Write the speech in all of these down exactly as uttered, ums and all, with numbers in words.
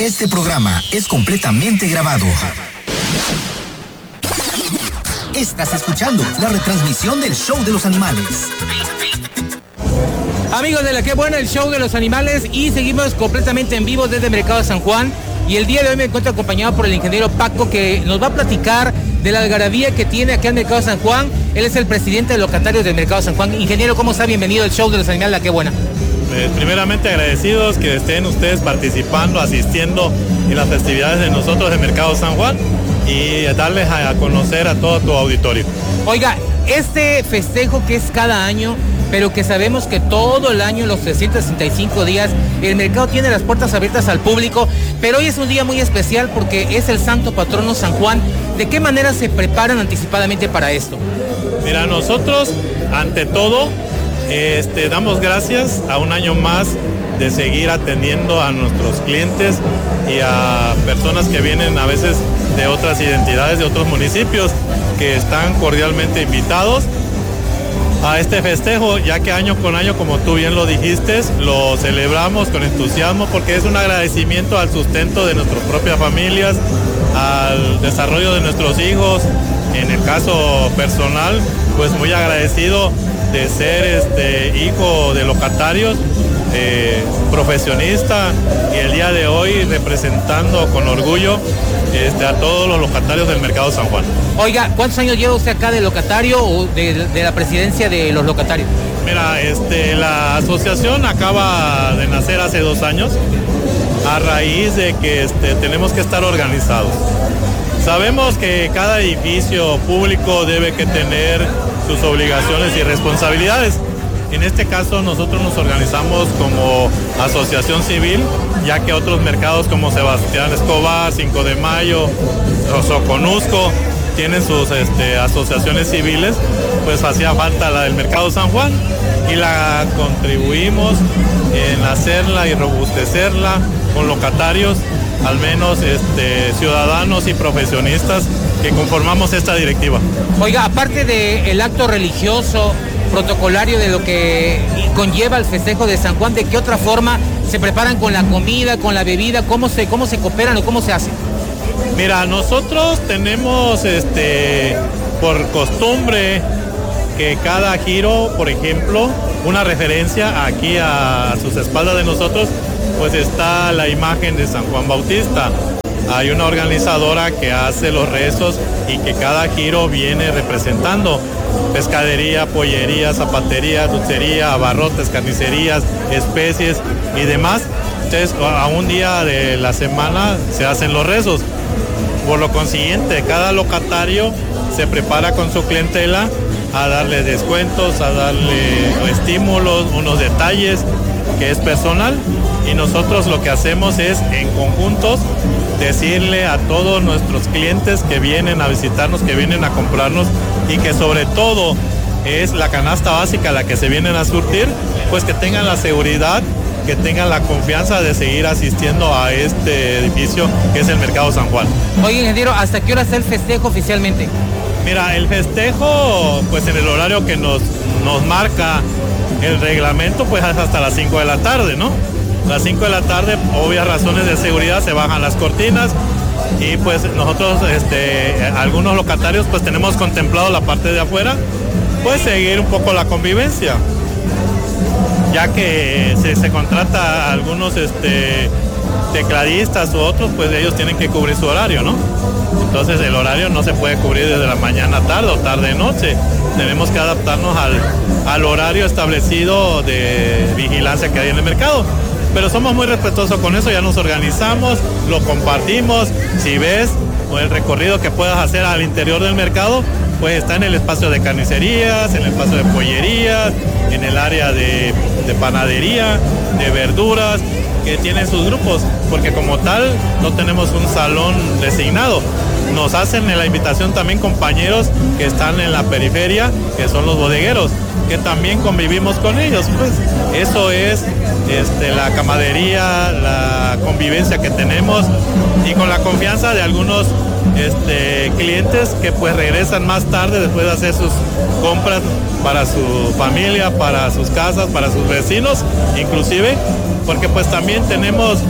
Este programa es completamente grabado. Estás escuchando la retransmisión del Show de los Animales. Amigos de La Qué Buena, el Show de los Animales, y seguimos completamente en vivo desde Mercado de San Juan. Y el día de hoy me encuentro acompañado por el ingeniero Paco, que nos va a platicar de la algarabía que tiene aquí en Mercado de San Juan. Él es el presidente de locatarios del Mercado de San Juan. Ingeniero, ¿cómo está? Bienvenido al Show de los Animales, La Qué Buena. Eh, primeramente agradecidos que estén ustedes participando, asistiendo en las festividades de nosotros de Mercado San Juan y darles a, a conocer a todo tu auditorio. Oiga, este festejo que es cada año, pero que sabemos que todo el año, los trescientos sesenta y cinco días, el mercado tiene las puertas abiertas al público, pero hoy es un día muy especial porque es el santo patrono San Juan. ¿De qué manera se preparan anticipadamente para esto? Mira, nosotros, ante todo, este, damos gracias a un año más de seguir atendiendo a nuestros clientes y a personas que vienen a veces de otras identidades, de otros municipios, que están cordialmente invitados a este festejo, ya que año con año, como tú bien lo dijiste, lo celebramos con entusiasmo porque es un agradecimiento al sustento de nuestras propias familias, al desarrollo de nuestros hijos. En el caso personal, pues muy agradecido de ser este hijo de locatarios, eh, profesionista, y el día de hoy representando con orgullo este, a todos los locatarios del Mercado San Juan. Oiga, ¿cuántos años lleva usted acá de locatario o de, de la presidencia de los locatarios? Mira, este, la asociación acaba de nacer hace dos años a raíz de que este, tenemos que estar organizados. Sabemos que cada edificio público debe que tener sus obligaciones y responsabilidades. En este caso nosotros nos organizamos como asociación civil, ya que otros mercados como Sebastián Escobar, cinco de mayo, Soconusco, tienen sus este, asociaciones civiles, pues hacía falta la del Mercado San Juan y la contribuimos en hacerla y robustecerla con locatarios, al menos este, ciudadanos y profesionistas que conformamos esta directiva. Oiga, aparte del acto religioso, protocolario de lo que conlleva el festejo de San Juan, ¿de qué otra forma se preparan con la comida, con la bebida? ¿Cómo se, cómo se cooperan o cómo se hace? Mira, nosotros tenemos este, por costumbre que cada giro, por ejemplo, una referencia aquí a sus espaldas de nosotros, pues está la imagen de San Juan Bautista. Hay una organizadora que hace los rezos y que cada giro viene representando pescadería, pollería, zapatería, dulcería, abarrotes, carnicerías, especies y demás. Entonces, a un día de la semana se hacen los rezos. Por lo consiguiente, cada locatario se prepara con su clientela a darle descuentos, a darle estímulos, unos detalles que es personal, y nosotros lo que hacemos es en conjuntos decirle a todos nuestros clientes que vienen a visitarnos, que vienen a comprarnos y que sobre todo es la canasta básica la que se vienen a surtir, pues que tengan la seguridad, que tengan la confianza de seguir asistiendo a este edificio que es el Mercado San Juan. Oye, ingeniero, ¿hasta qué hora está el festejo oficialmente? Mira, el festejo, pues en el horario que nos, nos marca el reglamento, pues es hasta las cinco de la tarde, ¿no? A las cinco de la tarde, obvias razones de seguridad, se bajan las cortinas y pues nosotros, este, algunos locatarios, pues tenemos contemplado la parte de afuera, pues seguir un poco la convivencia, ya que se, se contrata a algunos este, tecladistas u otros, pues ellos tienen que cubrir su horario, ¿no? Entonces el horario no se puede cubrir desde la mañana a tarde o tarde noche. Tenemos que adaptarnos al, al horario establecido de vigilancia que hay en el mercado. Pero somos muy respetuosos con eso, ya nos organizamos, lo compartimos. Si ves o el recorrido que puedas hacer al interior del mercado, pues está en el espacio de carnicerías, en el espacio de pollerías, en el área de, de panadería, de verduras, que tienen sus grupos, porque como tal no tenemos un salón designado. Nos hacen la invitación también compañeros que están en la periferia, que son los bodegueros, que también convivimos con ellos. Pues eso es este, la camaradería, la convivencia que tenemos y con la confianza de algunos este, clientes que pues regresan más tarde después de hacer sus compras para su familia, para sus casas, para sus vecinos, inclusive, porque pues también tenemos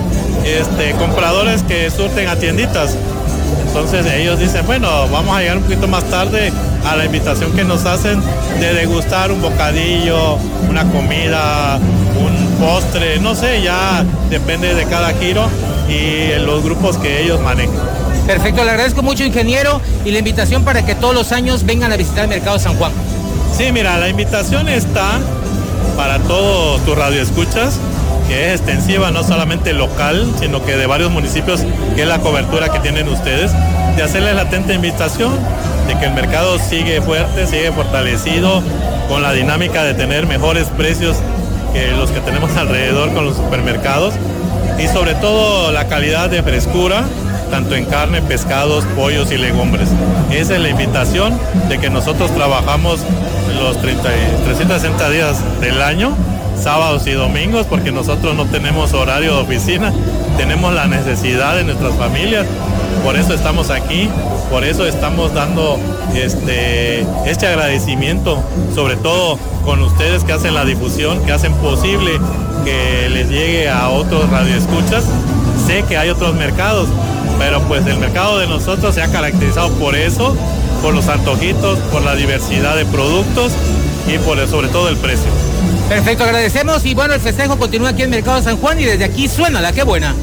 este, compradores que surten a tienditas. Entonces ellos dicen, bueno, vamos a llegar un poquito más tarde a la invitación que nos hacen de degustar un bocadillo, una comida, un postre, no sé, ya depende de cada giro y los grupos que ellos manejan. Perfecto, le agradezco mucho, ingeniero, y la invitación para que todos los años vengan a visitar el Mercado San Juan. Sí, mira, la invitación está para todos tus radioescuchas, que es extensiva, no solamente local, sino que de varios municipios, que es la cobertura que tienen ustedes, de hacerles la atenta invitación de que el mercado sigue fuerte, sigue fortalecido, con la dinámica de tener mejores precios que los que tenemos alrededor con los supermercados, y sobre todo la calidad de frescura, tanto en carne, pescados, pollos y legumbres. Esa es la invitación de que nosotros trabajamos los treinta, trescientos sesenta días del año, sábados y domingos, porque nosotros no tenemos horario de oficina, tenemos la necesidad de nuestras familias, por eso estamos aquí, por eso estamos dando este, este agradecimiento, sobre todo con ustedes que hacen la difusión, que hacen posible que les llegue a otros radioescuchas. Sé que hay otros mercados, pero pues el mercado de nosotros se ha caracterizado por eso, por los antojitos, por la diversidad de productos y por el, sobre todo el precio. Perfecto, agradecemos, y bueno, el festejo continúa aquí en Mercado San Juan y desde aquí suena la que buena.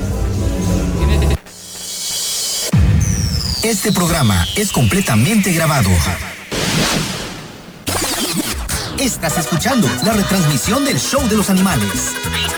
Este programa es completamente grabado. Estás escuchando la retransmisión del Show de los Animales.